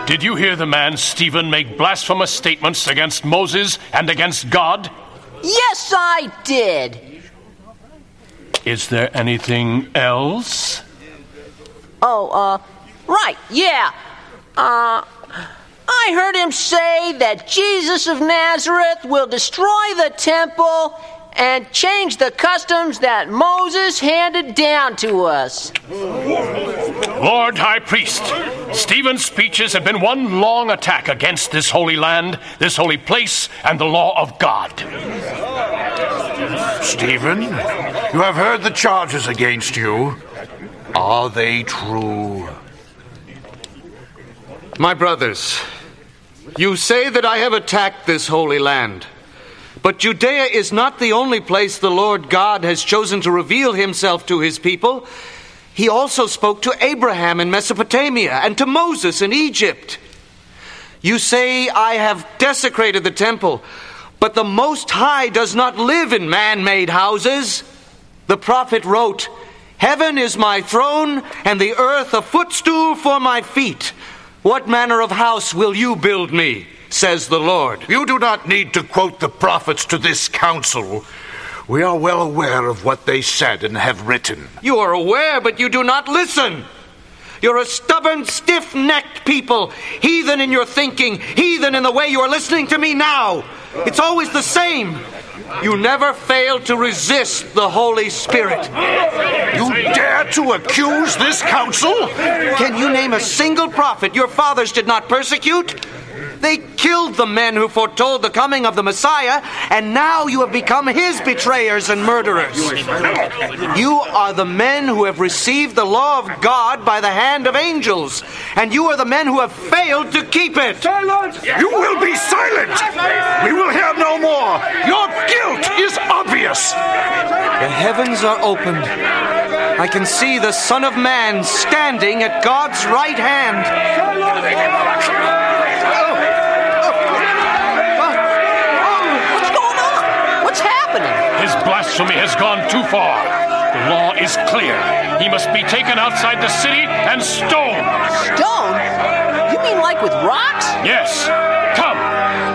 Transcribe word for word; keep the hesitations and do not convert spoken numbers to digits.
Did you hear the man Stephen make blasphemous statements against Moses and against God? Yes, I did. Is there anything else? Oh, uh, right, yeah. Uh, I heard him say that Jesus of Nazareth will destroy the temple and change the customs that Moses handed down to us. Lord High Priest, Stephen's speeches have been one long attack against this holy land, this holy place, and the law of God. Stephen, you have heard the charges against you. Are they true? My brothers, you say that I have attacked this holy land. But Judea is not the only place the Lord God has chosen to reveal himself to his people. He also spoke to Abraham in Mesopotamia and to Moses in Egypt. You say I have desecrated the temple, but the Most High does not live in man-made houses. The prophet wrote, "Heaven is my throne, and the earth a footstool for my feet. What manner of house will you build me, says the Lord?" You do not need to quote the prophets to this council. We are well aware of what they said and have written. You are aware, but you do not listen. You're a stubborn, stiff-necked people, heathen in your thinking, heathen in the way you are listening to me now. It's always the same. You never fail to resist the Holy Spirit. You dare to accuse this council? Can you name a single prophet your fathers did not persecute? They killed the men who foretold the coming of the Messiah, and now you have become his betrayers and murderers. You are the men who have received the law of God by the hand of angels, and you are the men who have failed to keep it. Silence! You will be silent! We will hear no more! Your guilt is obvious! The heavens are opened. I can see the Son of Man standing at God's right hand. His blasphemy has gone too far. The law is clear. He must be taken outside the city and stoned. Stoned? You mean like with rocks? Yes.